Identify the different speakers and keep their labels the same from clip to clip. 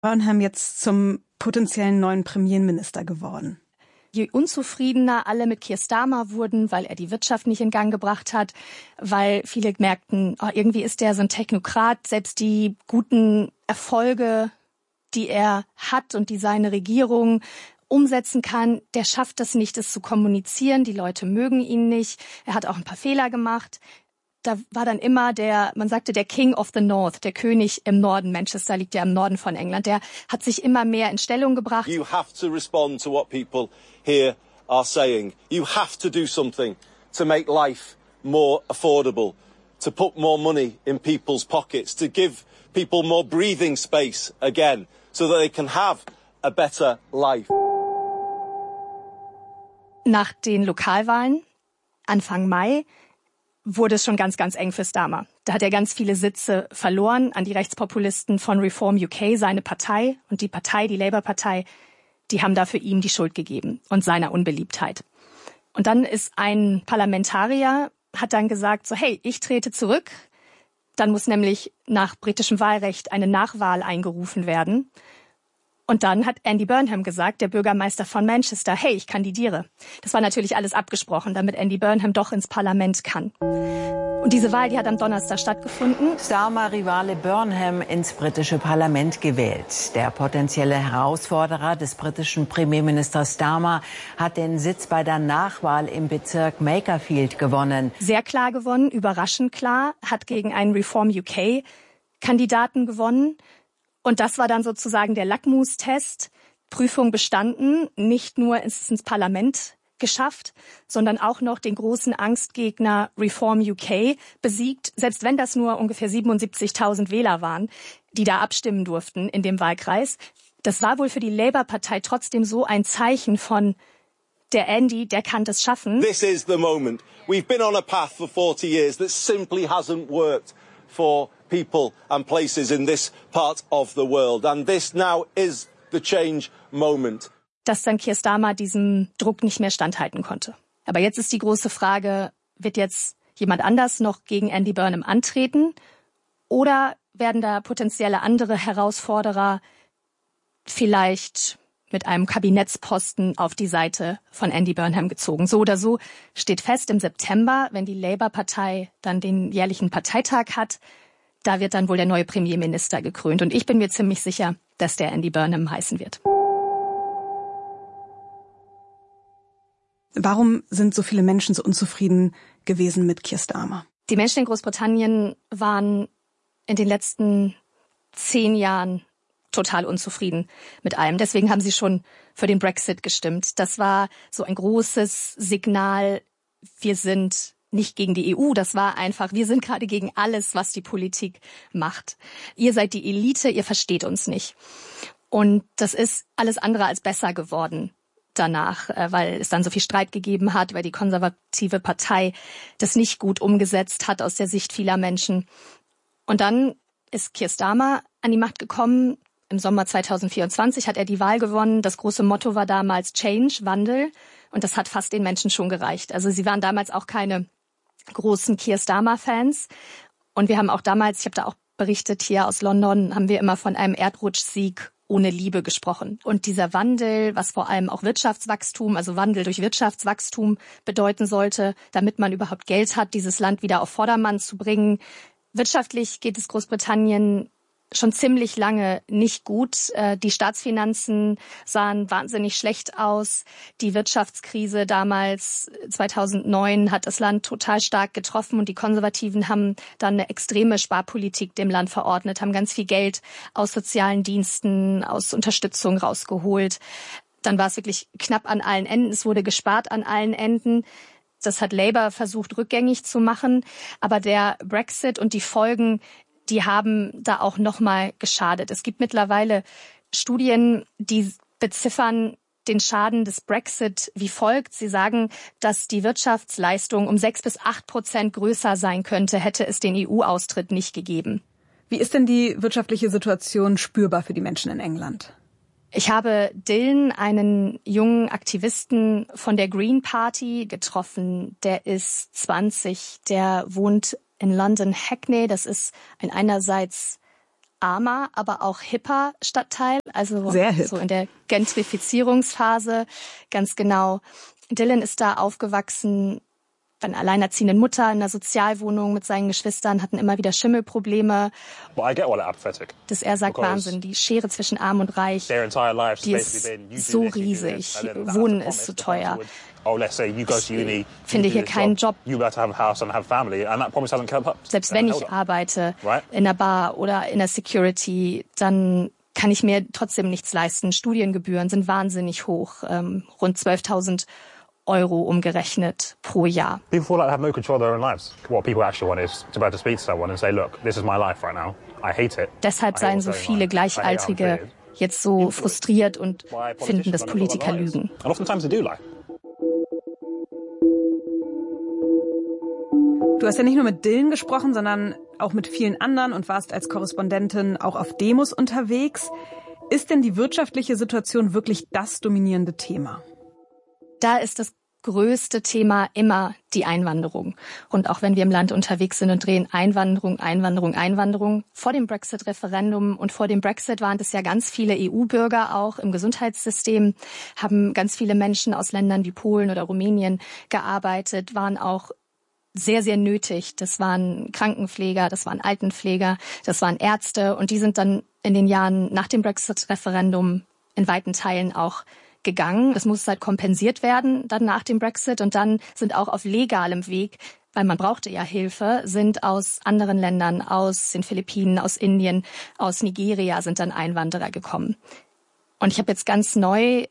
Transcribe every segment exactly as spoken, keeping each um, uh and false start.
Speaker 1: Burnham jetzt zum potenziellen neuen Premierminister geworden?
Speaker 2: Je unzufriedener alle mit Keir Starmer wurden, weil er die Wirtschaft nicht in Gang gebracht hat, weil viele merkten, oh, irgendwie ist der so ein Technokrat, selbst die guten Erfolge, die er hat und die seine Regierung umsetzen kann, der schafft es nicht, es zu kommunizieren, die Leute mögen ihn nicht, er hat auch ein paar Fehler gemacht. Da war dann immer der, man sagte der King of the North, der König im Norden. Manchester liegt ja im Norden von England. Der hat sich immer mehr in Stellung gebracht.
Speaker 3: You have to respond to what people here are saying. You have to do something to make life more affordable, to put more money in people's pockets, to give people more breathing space again, so that they can have a better life.
Speaker 2: Nach den Lokalwahlen Anfang Mai wurde es schon ganz, ganz eng für Starmer. Da hat er ganz viele Sitze verloren an die Rechtspopulisten von Reform U K, seine Partei. Und die Partei, die Labour-Partei, die haben dafür ihm die Schuld gegeben und seiner Unbeliebtheit. Und dann ist ein Parlamentarier, hat dann gesagt, so hey, ich trete zurück. Dann muss nämlich nach britischem Wahlrecht eine Nachwahl eingerufen werden. Und dann hat Andy Burnham gesagt, der Bürgermeister von Manchester, hey, ich kandidiere. Das war natürlich alles abgesprochen, damit Andy Burnham doch ins Parlament kann. Und diese Wahl, die hat am Donnerstag stattgefunden.
Speaker 4: Starmer-Rivale Burnham ins britische Parlament gewählt. Der potenzielle Herausforderer des britischen Premierministers Starmer hat den Sitz bei der Nachwahl im Bezirk Makerfield gewonnen.
Speaker 2: Sehr klar gewonnen, überraschend klar, hat gegen einen Reform U K-Kandidaten gewonnen. Und das war dann sozusagen der Lackmustest. Prüfung bestanden, nicht nur ins, ins Parlament geschafft, sondern auch noch den großen Angstgegner Reform U K besiegt, selbst wenn das nur ungefähr siebenundsiebzigtausend Wähler waren, die da abstimmen durften in dem Wahlkreis. Das war wohl für die Labour-Partei trotzdem so ein Zeichen von, der Andy, der kann das schaffen.
Speaker 3: This is the moment. We've been on a path for forty years that simply hasn't worked for people and places in this part of the world. And this now is the change moment.
Speaker 2: Dass dann Keir Starmer diesem Druck nicht mehr standhalten konnte. Aber jetzt ist die große Frage, wird jetzt jemand anders noch gegen Andy Burnham antreten? Oder werden da potenzielle andere Herausforderer vielleicht mit einem Kabinettsposten auf die Seite von Andy Burnham gezogen? So oder so steht fest, im September, wenn die Labour-Partei dann den jährlichen Parteitag hat, da wird dann wohl der neue Premierminister gekrönt. Und ich bin mir ziemlich sicher, dass der Andy Burnham heißen wird.
Speaker 1: Warum sind so viele Menschen so unzufrieden gewesen mit Keir Starmer?
Speaker 2: Die Menschen in Großbritannien waren in den letzten zehn Jahren total unzufrieden mit allem. Deswegen haben sie schon für den Brexit gestimmt. Das war so ein großes Signal, wir sind nicht gegen die E U, das war einfach, wir sind gerade gegen alles, was die Politik macht. Ihr seid die Elite, ihr versteht uns nicht. Und das ist alles andere als besser geworden danach, weil es dann so viel Streit gegeben hat, weil die konservative Partei das nicht gut umgesetzt hat aus der Sicht vieler Menschen. Und dann ist Keir Starmer an die Macht gekommen. Im Sommer zweitausendvierundzwanzig hat er die Wahl gewonnen. Das große Motto war damals Change, Wandel. Und das hat fast den Menschen schon gereicht. Also sie waren damals auch keine großen Keir Starmer-Fans. Und wir haben auch damals, ich habe da auch berichtet hier aus London, haben wir immer von einem Erdrutschsieg ohne Liebe gesprochen. Und dieser Wandel, was vor allem auch Wirtschaftswachstum, also Wandel durch Wirtschaftswachstum bedeuten sollte, damit man überhaupt Geld hat, dieses Land wieder auf Vordermann zu bringen. Wirtschaftlich geht es Großbritannien schon ziemlich lange nicht gut. Die Staatsfinanzen sahen wahnsinnig schlecht aus. Die Wirtschaftskrise damals, zweitausendneun, hat das Land total stark getroffen und die Konservativen haben dann eine extreme Sparpolitik dem Land verordnet, haben ganz viel Geld aus sozialen Diensten, aus Unterstützung rausgeholt. Dann war es wirklich knapp an allen Enden. Es wurde gespart an allen Enden. Das hat Labour versucht rückgängig zu machen. Aber der Brexit und die Folgen, die haben da auch nochmal geschadet. Es gibt mittlerweile Studien, die beziffern den Schaden des Brexit wie folgt. Sie sagen, dass die Wirtschaftsleistung um sechs bis acht Prozent größer sein könnte, hätte es den E U-Austritt nicht gegeben.
Speaker 1: Wie ist denn die wirtschaftliche Situation spürbar für die Menschen in England?
Speaker 2: Ich habe Dylan, einen jungen Aktivisten von der Green Party, getroffen. Der ist zwanzig, der wohnt in London Hackney. Das ist ein einerseits armer, aber auch hipper Stadtteil, also
Speaker 1: Sehr hip.
Speaker 2: So in der Gentrifizierungsphase, ganz genau. Dylan ist da aufgewachsen bei einer alleinerziehenden Mutter in einer Sozialwohnung mit seinen Geschwistern, hatten immer wieder Schimmelprobleme.
Speaker 5: Well, I get all that apathetic.
Speaker 2: Das er sagt Wahnsinn, die Schere zwischen Arm und Reich, die ist so riesig, Wohnen ist zu teuer. Ich finde hier keinen Job. Selbst wenn ich arbeite in der Bar oder in der Security, dann kann ich mir trotzdem nichts leisten. Studiengebühren sind wahnsinnig hoch, ähm, rund zwölftausend Euro umgerechnet pro Jahr.
Speaker 5: People feel like they have no control of their own lives. What people actually want is to be able to speak to someone and say, look, this is my life right now. I hate it.
Speaker 2: Deshalb seien so viele Gleichaltrige jetzt so frustriert und finden, dass Politiker lügen.
Speaker 5: And oftentimes they do lie.
Speaker 1: Du hast ja nicht nur mit Dylan gesprochen, sondern auch mit vielen anderen und warst als Korrespondentin auch auf Demos unterwegs. Ist denn die wirtschaftliche Situation wirklich das dominierende Thema?
Speaker 2: Da ist das größte Thema immer die Einwanderung. Und auch wenn wir im Land unterwegs sind und drehen Einwanderung, Einwanderung, Einwanderung. Vor dem Brexit-Referendum und vor dem Brexit waren es ja ganz viele E U-Bürger auch im Gesundheitssystem, haben ganz viele Menschen aus Ländern wie Polen oder Rumänien gearbeitet, waren auch sehr, sehr nötig. Das waren Krankenpfleger, das waren Altenpfleger, das waren Ärzte. Und die sind dann in den Jahren nach dem Brexit-Referendum in weiten Teilen auch gegangen. Das muss halt kompensiert werden dann nach dem Brexit. Und dann sind auch auf legalem Weg, weil man brauchte ja Hilfe, sind aus anderen Ländern, aus den Philippinen, aus Indien, aus Nigeria sind dann Einwanderer gekommen. Und ich habe jetzt ganz neu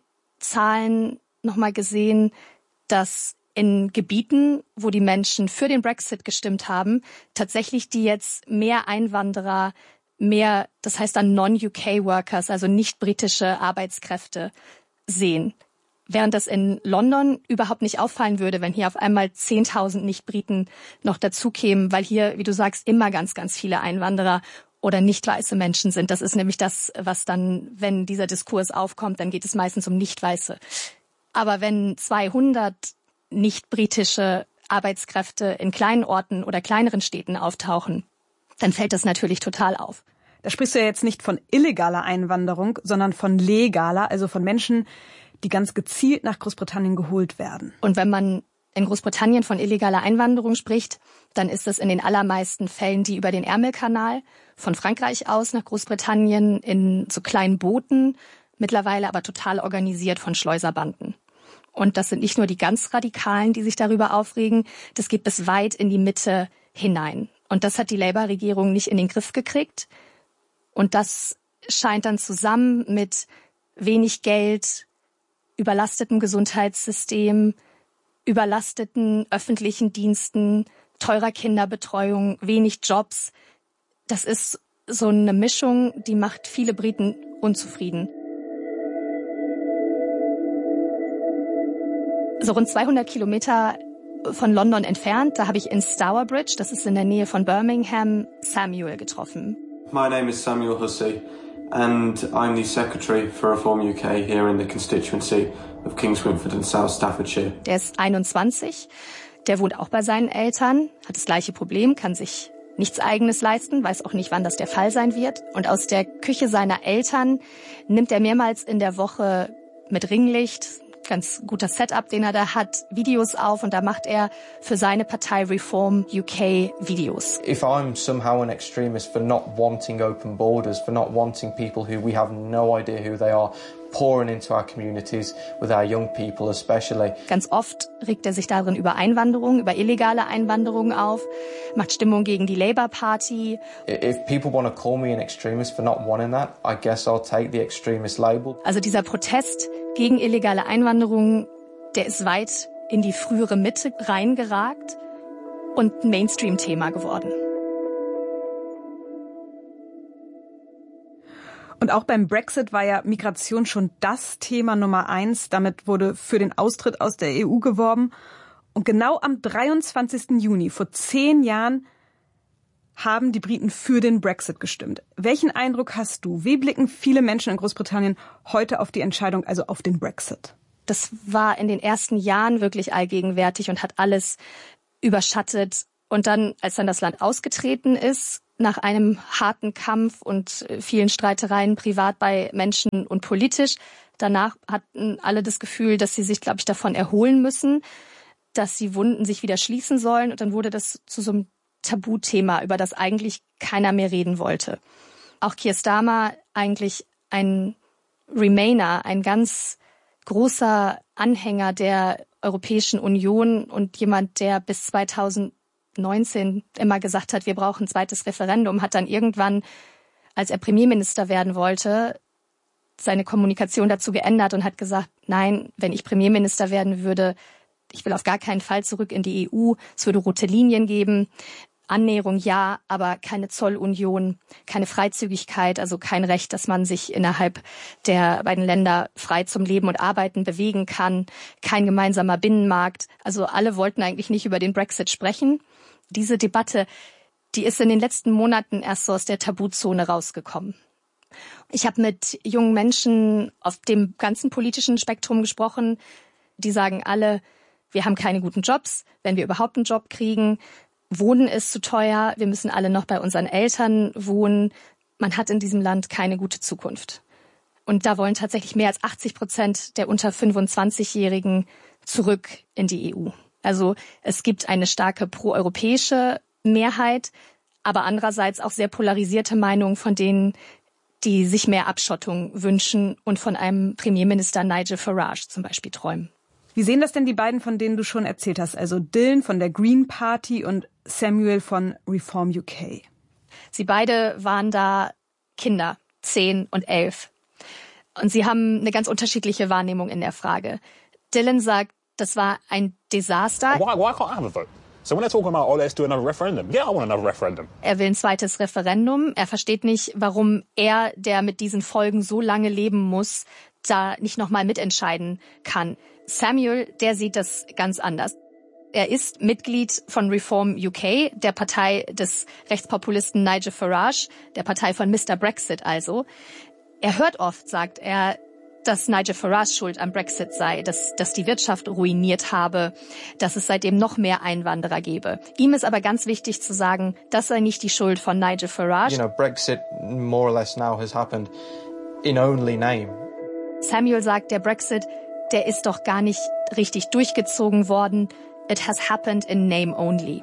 Speaker 2: Zahlen nochmal gesehen, dass in Gebieten, wo die Menschen für den Brexit gestimmt haben, tatsächlich die jetzt mehr Einwanderer, mehr, das heißt dann Non-U K-Workers, also nicht britische Arbeitskräfte sehen. Während das in London überhaupt nicht auffallen würde, wenn hier auf einmal zehntausend Nicht-Briten noch dazukämen, weil hier, wie du sagst, immer ganz, ganz viele Einwanderer oder nicht weiße Menschen sind. Das ist nämlich das, was dann, wenn dieser Diskurs aufkommt, dann geht es meistens um Nicht-Weiße. Aber wenn zweihundert nicht-britische Arbeitskräfte in kleinen Orten oder kleineren Städten auftauchen, dann fällt das natürlich total auf.
Speaker 1: Da sprichst du ja jetzt nicht von illegaler Einwanderung, sondern von legaler, also von Menschen, die ganz gezielt nach Großbritannien geholt werden.
Speaker 2: Und wenn man in Großbritannien von illegaler Einwanderung spricht, dann ist es in den allermeisten Fällen die über den Ärmelkanal von Frankreich aus nach Großbritannien in so kleinen Booten, mittlerweile aber total organisiert von Schleuserbanden. Und das sind nicht nur die ganz Radikalen, die sich darüber aufregen, das geht bis weit in die Mitte hinein. Und das hat die Labour-Regierung nicht in den Griff gekriegt. Und das scheint dann zusammen mit wenig Geld, überlastetem Gesundheitssystem, überlasteten öffentlichen Diensten, teurer Kinderbetreuung, wenig Jobs. Das ist so eine Mischung, die macht viele Briten unzufrieden. So rund zweihundert Kilometer von London entfernt, da habe ich in Stourbridge, das ist in der Nähe von Birmingham, Samuel getroffen.
Speaker 6: My name is Samuel Hussey and I'm the Secretary for Reform U K here in the constituency of Kings Winford and South Staffordshire.
Speaker 2: Der ist einundzwanzig, der wohnt auch bei seinen Eltern, hat das gleiche Problem, kann sich nichts Eigenes leisten, weiß auch nicht, wann das der Fall sein wird. Und aus der Küche seiner Eltern nimmt er mehrmals in der Woche mit Ringlicht, ganz guter Setup, den er da hat, Videos auf und da macht er für seine Partei Reform U K Videos.
Speaker 7: If I'm somehow an extremist for not wanting open borders, for not wanting people who we have no idea who they are, pouring into our communities with our young people especially.
Speaker 2: Ganz oft regt er sich darin über Einwanderung, über illegale Einwanderung auf, macht Stimmung gegen die Labour Party.
Speaker 7: If people want to call me an extremist for not wanting that, I guess I'll take the extremist label.
Speaker 2: Also dieser Protest gegen illegale Einwanderung, der ist weit in die frühere Mitte reingeragt und ein Mainstream-Thema geworden.
Speaker 1: Und auch beim Brexit war ja Migration schon das Thema Nummer eins. Damit wurde für den Austritt aus der E U geworben. Und genau am dreiundzwanzigsten Juni vor zehn Jahren haben die Briten für den Brexit gestimmt. Welchen Eindruck hast du? Wie blicken viele Menschen in Großbritannien heute auf die Entscheidung, also auf den Brexit?
Speaker 2: Das war in den ersten Jahren wirklich allgegenwärtig und hat alles überschattet. Und dann, als dann das Land ausgetreten ist, nach einem harten Kampf und vielen Streitereien privat bei Menschen und politisch. Danach hatten alle das Gefühl, dass sie sich, glaube ich, davon erholen müssen, dass die Wunden sich wieder schließen sollen. Und dann wurde das zu so einem Tabuthema, über das eigentlich keiner mehr reden wollte. Auch Keir Starmer, eigentlich ein Remainer, ein ganz großer Anhänger der Europäischen Union und jemand, der bis zweitausendneunzehn immer gesagt hat, wir brauchen ein zweites Referendum, hat dann irgendwann, als er Premierminister werden wollte, seine Kommunikation dazu geändert und hat gesagt, nein, wenn ich Premierminister werden würde, ich will auf gar keinen Fall zurück in die E U, es würde rote Linien geben, Annäherung ja, aber keine Zollunion, keine Freizügigkeit, also kein Recht, dass man sich innerhalb der beiden Länder frei zum Leben und Arbeiten bewegen kann, kein gemeinsamer Binnenmarkt. Also alle wollten eigentlich nicht über den Brexit sprechen. Diese Debatte, die ist in den letzten Monaten erst so aus der Tabuzone rausgekommen. Ich habe mit jungen Menschen auf dem ganzen politischen Spektrum gesprochen, die sagen alle, wir haben keine guten Jobs, wenn wir überhaupt einen Job kriegen. Wohnen ist zu teuer, wir müssen alle noch bei unseren Eltern wohnen. Man hat in diesem Land keine gute Zukunft. Und da wollen tatsächlich mehr als achtzig Prozent der unter fünfundzwanzigjährigen zurück in die E U. Also es gibt eine starke proeuropäische Mehrheit, aber andererseits auch sehr polarisierte Meinungen von denen, die sich mehr Abschottung wünschen und von einem Premierminister Nigel Farage zum Beispiel träumen.
Speaker 1: Wie sehen das denn die beiden, von denen du schon erzählt hast? Also Dylan von der Green Party und Samuel von Reform U K.
Speaker 2: Sie beide waren da Kinder, zehn und elf. Und sie haben eine ganz unterschiedliche Wahrnehmung in der Frage. Dylan sagt, das war ein Desaster.
Speaker 5: Why, why can't I have a vote? So when they're talking about, oh, let's do another referendum. Yeah, I want another referendum.
Speaker 2: Er will ein zweites Referendum. Er versteht nicht, warum er, der mit diesen Folgen so lange leben muss, da nicht nochmal mitentscheiden kann. Samuel, der sieht das ganz anders. Er ist Mitglied von Reform U K, der Partei des Rechtspopulisten Nigel Farage, der Partei von Mister Brexit also. Er hört oft, sagt er, dass Nigel Farage schuld am Brexit sei, dass, dass die Wirtschaft ruiniert habe, dass es seitdem noch mehr Einwanderer gebe. Ihm ist aber ganz wichtig zu sagen, das sei nicht die Schuld von Nigel Farage.
Speaker 7: You know, Brexit more or less now has happened in only name.
Speaker 2: Samuel sagt, der Brexit, der ist doch gar nicht richtig durchgezogen worden. It has happened in name only.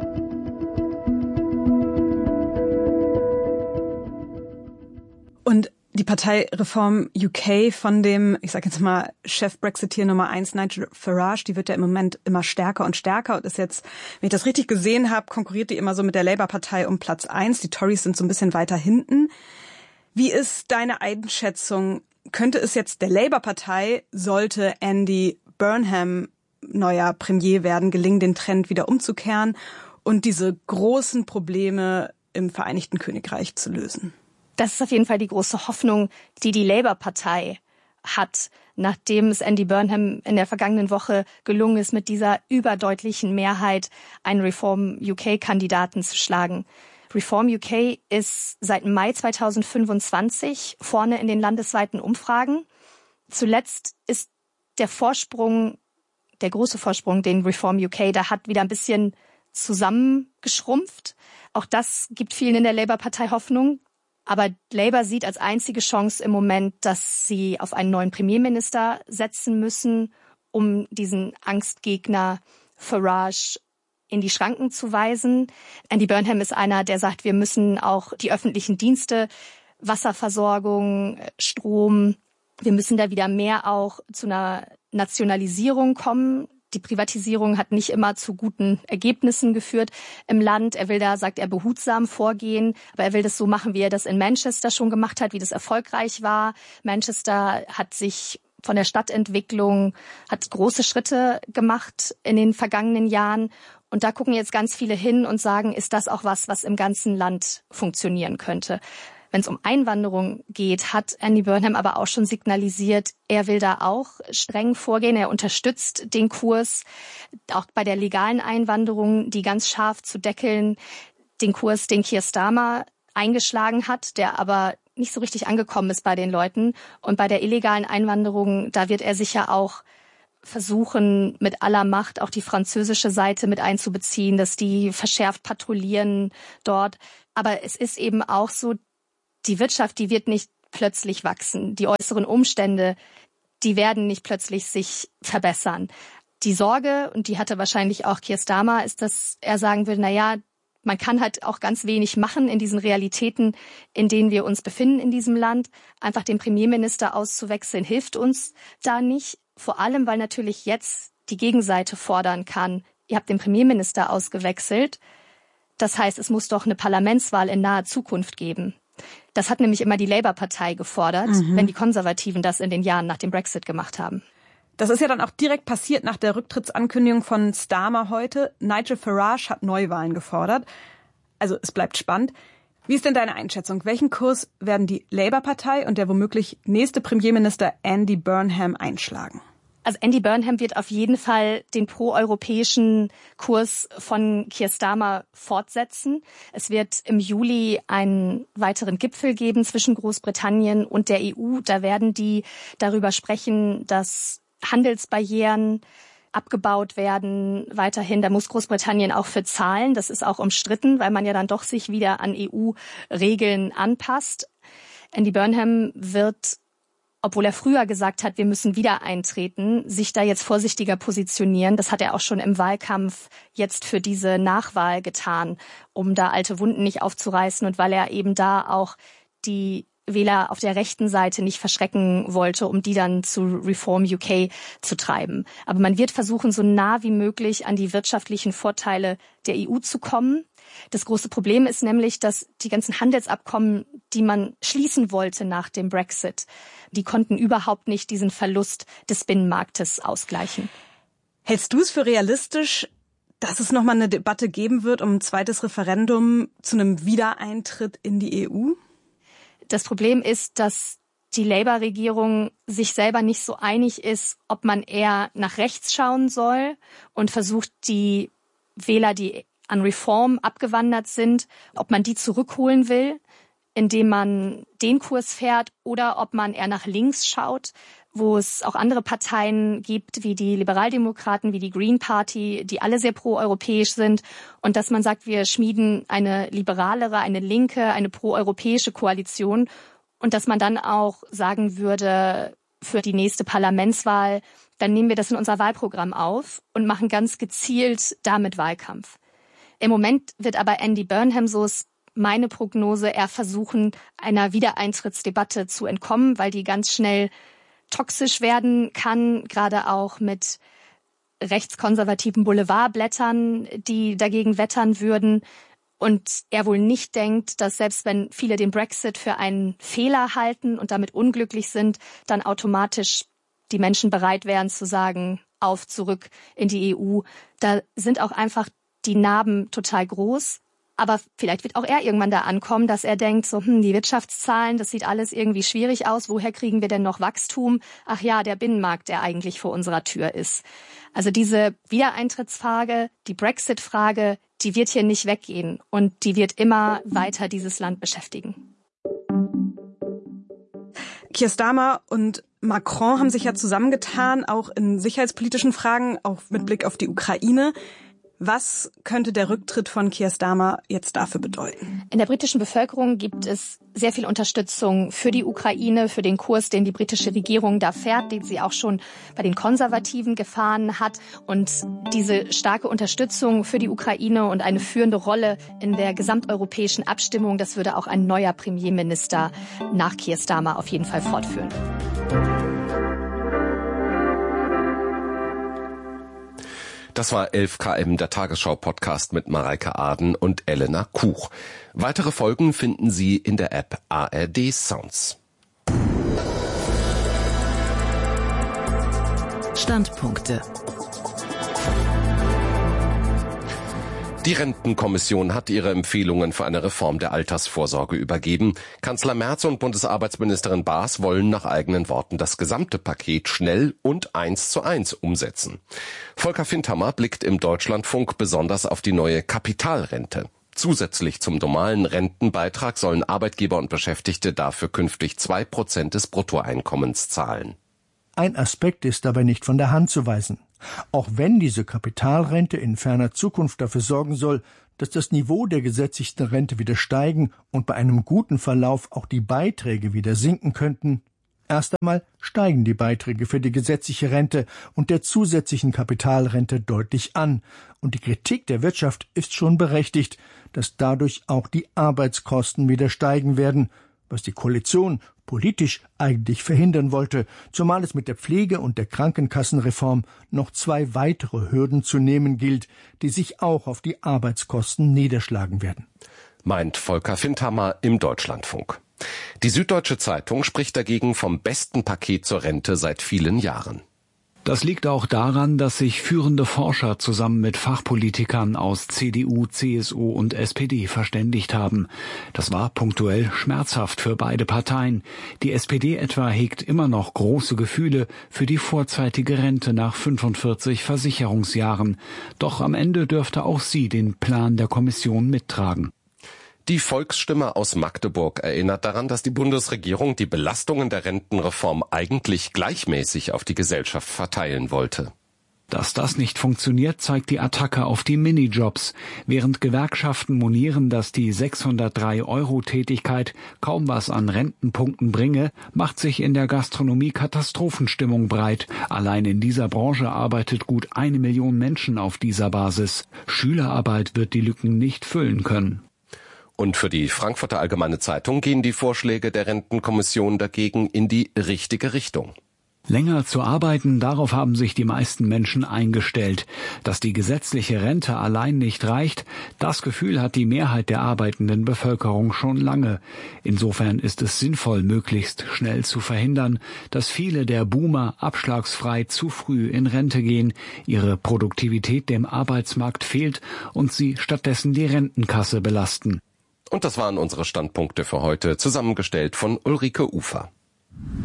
Speaker 1: Und die Partei Reform U K von dem, ich sage jetzt mal, Chef-Brexiteer Nummer eins, Nigel Farage, die wird ja im Moment immer stärker und stärker und ist jetzt, wenn ich das richtig gesehen habe, konkurriert die immer so mit der Labour-Partei um Platz eins. Die Tories sind so ein bisschen weiter hinten. Wie ist deine Einschätzung? Könnte es jetzt der Labour-Partei, sollte Andy Burnham neuer Premier werden, gelingen, den Trend wieder umzukehren und diese großen Probleme im Vereinigten Königreich zu lösen?
Speaker 2: Das ist auf jeden Fall die große Hoffnung, die die Labour-Partei hat, nachdem es Andy Burnham in der vergangenen Woche gelungen ist, mit dieser überdeutlichen Mehrheit einen Reform U K-Kandidaten zu schlagen. Reform U K ist seit Mai zweitausendfünfundzwanzig vorne in den landesweiten Umfragen. Zuletzt ist der Vorsprung, der große Vorsprung, den Reform U K da hat, wieder ein bisschen zusammengeschrumpft. Auch das gibt vielen in der Labour-Partei Hoffnung. Aber Labour sieht als einzige Chance im Moment, dass sie auf einen neuen Premierminister setzen müssen, um diesen Angstgegner Farage in die Schranken zu weisen. Andy Burnham ist einer, der sagt, wir müssen auch die öffentlichen Dienste, Wasserversorgung, Strom, wir müssen da wieder mehr auch zu einer Nationalisierung kommen. Die Privatisierung hat nicht immer zu guten Ergebnissen geführt im Land. Er will da, sagt er, behutsam vorgehen, aber er will das so machen, wie er das in Manchester schon gemacht hat, wie das erfolgreich war. Manchester hat sich von der Stadtentwicklung, hat große Schritte gemacht in den vergangenen Jahren. Und da gucken jetzt ganz viele hin und sagen, ist das auch was, was im ganzen Land funktionieren könnte? Wenn es um Einwanderung geht, hat Andy Burnham aber auch schon signalisiert, er will da auch streng vorgehen. Er unterstützt den Kurs, auch bei der legalen Einwanderung, die ganz scharf zu deckeln, den Kurs, den Keir Starmer eingeschlagen hat, der aber nicht so richtig angekommen ist bei den Leuten. Und bei der illegalen Einwanderung, da wird er sicher auch versuchen mit aller Macht auch die französische Seite mit einzubeziehen, dass die verschärft patrouillieren dort. Aber es ist eben auch so, die Wirtschaft, die wird nicht plötzlich wachsen. Die äußeren Umstände, die werden nicht plötzlich sich verbessern. Die Sorge, und die hatte wahrscheinlich auch Keir Starmer, ist, dass er sagen würde, na ja, man kann halt auch ganz wenig machen in diesen Realitäten, in denen wir uns befinden in diesem Land. Einfach den Premierminister auszuwechseln, hilft uns da nicht. Vor allem, weil natürlich jetzt die Gegenseite fordern kann, ihr habt den Premierminister ausgewechselt. Das heißt, es muss doch eine Parlamentswahl in naher Zukunft geben. Das hat nämlich immer die Labour-Partei gefordert, mhm. wenn die Konservativen das in den Jahren nach dem Brexit gemacht haben.
Speaker 1: Das ist ja dann auch direkt passiert nach der Rücktrittsankündigung von Starmer heute. Nigel Farage hat Neuwahlen gefordert. Also es bleibt spannend. Wie ist denn deine Einschätzung? Welchen Kurs werden die Labour-Partei und der womöglich nächste Premierminister Andy Burnham einschlagen?
Speaker 2: Also Andy Burnham wird auf jeden Fall den proeuropäischen Kurs von Keir Starmer fortsetzen. Es wird im Juli einen weiteren Gipfel geben zwischen Großbritannien und der E U. Da werden die darüber sprechen, dass Handelsbarrieren abgebaut werden weiterhin. Da muss Großbritannien auch für zahlen. Das ist auch umstritten, weil man ja dann doch sich wieder an E U-Regeln anpasst. Andy Burnham wird, obwohl er früher gesagt hat, wir müssen wieder eintreten, sich da jetzt vorsichtiger positionieren. Das hat er auch schon im Wahlkampf jetzt für diese Nachwahl getan, um da alte Wunden nicht aufzureißen und weil er eben da auch die Wähler auf der rechten Seite nicht verschrecken wollte, um die dann zu Reform U K zu treiben. Aber man wird versuchen, so nah wie möglich an die wirtschaftlichen Vorteile der E U zu kommen. Das große Problem ist nämlich, dass die ganzen Handelsabkommen, die man schließen wollte nach dem Brexit, die konnten überhaupt nicht diesen Verlust des Binnenmarktes ausgleichen.
Speaker 1: Hältst du es für realistisch, dass es nochmal eine Debatte geben wird um ein zweites Referendum zu einem Wiedereintritt in die E U?
Speaker 2: Das Problem ist, dass die Labour-Regierung sich selber nicht so einig ist, ob man eher nach rechts schauen soll und versucht, die Wähler, die an Reform abgewandert sind, ob man die zurückholen will, indem man den Kurs fährt, oder ob man eher nach links schaut, wo es auch andere Parteien gibt, wie die Liberaldemokraten, wie die Green Party, die alle sehr proeuropäisch sind, und dass man sagt, wir schmieden eine liberalere, eine linke, eine proeuropäische Koalition, und dass man dann auch sagen würde, für die nächste Parlamentswahl, dann nehmen wir das in unser Wahlprogramm auf und machen ganz gezielt damit Wahlkampf. Im Moment wird aber Andy Burnham, so ist meine Prognose, eher versuchen, einer Wiedereintrittsdebatte zu entkommen, weil die ganz schnell toxisch werden kann, gerade auch mit rechtskonservativen Boulevardblättern, die dagegen wettern würden. Und er wohl nicht denkt, dass selbst wenn viele den Brexit für einen Fehler halten und damit unglücklich sind, dann automatisch die Menschen bereit wären zu sagen, auf, zurück in die E U. Da sind auch einfach die Narben total groß. Aber vielleicht wird auch er irgendwann da ankommen, dass er denkt, so, hm, die Wirtschaftszahlen, das sieht alles irgendwie schwierig aus. Woher kriegen wir denn noch Wachstum? Ach ja, der Binnenmarkt, der eigentlich vor unserer Tür ist. Also diese Wiedereintrittsfrage, die Brexit-Frage, die wird hier nicht weggehen. Und die wird immer weiter dieses Land beschäftigen.
Speaker 1: Keir Starmer und Macron haben sich ja zusammengetan, auch in sicherheitspolitischen Fragen, auch mit Blick auf die Ukraine. Was könnte der Rücktritt von Keir Starmer jetzt dafür bedeuten?
Speaker 2: In der britischen Bevölkerung gibt es sehr viel Unterstützung für die Ukraine, für den Kurs, den die britische Regierung da fährt, den sie auch schon bei den Konservativen gefahren hat. Und diese starke Unterstützung für die Ukraine und eine führende Rolle in der gesamteuropäischen Abstimmung, das würde auch ein neuer Premierminister nach Keir Starmer auf jeden Fall fortführen.
Speaker 8: Das war elf K M, der Tagesschau-Podcast mit Mareike Aden und Elena Kuch. Weitere Folgen finden Sie in der App A R D Sounds.
Speaker 4: Standpunkte.
Speaker 8: Die Rentenkommission hat ihre Empfehlungen für eine Reform der Altersvorsorge übergeben. Kanzler Merz und Bundesarbeitsministerin Baas wollen nach eigenen Worten das gesamte Paket schnell und eins zu eins umsetzen. Volker Findhammer blickt im Deutschlandfunk besonders auf die neue Kapitalrente. Zusätzlich zum normalen Rentenbeitrag sollen Arbeitgeber und Beschäftigte dafür künftig zwei Prozent des Bruttoeinkommens zahlen.
Speaker 9: Ein Aspekt ist dabei nicht von der Hand zu weisen. Auch wenn diese Kapitalrente in ferner Zukunft dafür sorgen soll, dass das Niveau der gesetzlichen Rente wieder steigen und bei einem guten Verlauf auch die Beiträge wieder sinken könnten, erst einmal steigen die Beiträge für die gesetzliche Rente und der zusätzlichen Kapitalrente deutlich an. Und die Kritik der Wirtschaft ist schon berechtigt, dass dadurch auch die Arbeitskosten wieder steigen werden, was die Koalition politisch eigentlich verhindern wollte, zumal es mit der Pflege- und der Krankenkassenreform noch zwei weitere Hürden zu nehmen gilt, die sich auch auf die Arbeitskosten niederschlagen werden.
Speaker 8: Meint Volker Findhammer im Deutschlandfunk. Die Süddeutsche Zeitung spricht dagegen vom besten Paket zur Rente seit vielen Jahren.
Speaker 10: Das liegt auch daran, dass sich führende Forscher zusammen mit Fachpolitikern aus C D U, C S U und S P D verständigt haben. Das war punktuell schmerzhaft für beide Parteien. Die S P D etwa hegt immer noch große Gefühle für die vorzeitige Rente nach fünfundvierzig Versicherungsjahren. Doch am Ende dürfte auch sie den Plan der Kommission mittragen.
Speaker 8: Die Volksstimme aus Magdeburg erinnert daran, dass die Bundesregierung die Belastungen der Rentenreform eigentlich gleichmäßig auf die Gesellschaft verteilen wollte.
Speaker 10: Dass das nicht funktioniert, zeigt die Attacke auf die Minijobs. Während Gewerkschaften monieren, dass die sechshundertdrei Euro Tätigkeit kaum was an Rentenpunkten bringe, macht sich in der Gastronomie Katastrophenstimmung breit. Allein in dieser Branche arbeitet gut eine Million Menschen auf dieser Basis. Schülerarbeit wird die Lücken nicht füllen können.
Speaker 8: Und für die Frankfurter Allgemeine Zeitung gehen die Vorschläge der Rentenkommission dagegen in die richtige Richtung.
Speaker 10: Länger zu arbeiten, darauf haben sich die meisten Menschen eingestellt. Dass die gesetzliche Rente allein nicht reicht, das Gefühl hat die Mehrheit der arbeitenden Bevölkerung schon lange. Insofern ist es sinnvoll, möglichst schnell zu verhindern, dass viele der Boomer abschlagsfrei zu früh in Rente gehen, ihre Produktivität dem Arbeitsmarkt fehlt und sie stattdessen die Rentenkasse belasten.
Speaker 8: Und das waren unsere Standpunkte für heute, zusammengestellt von Ulrike Ufer.